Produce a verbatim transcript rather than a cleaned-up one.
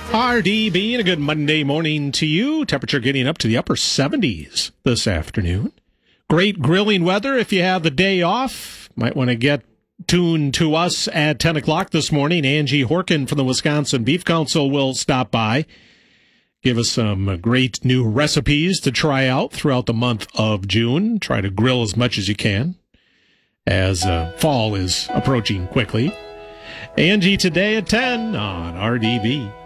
R D B, and a good Monday morning to you. Temperature getting up to the upper seventies this afternoon. Great grilling weather if you have the day off. Might want to get tuned to us at ten o'clock this morning. Angie Horkin from the Wisconsin Beef Council will stop by. Give us some great new recipes to try out throughout the month of June. Try to grill as much as you can as uh, fall is approaching quickly. Angie today at ten on R D B.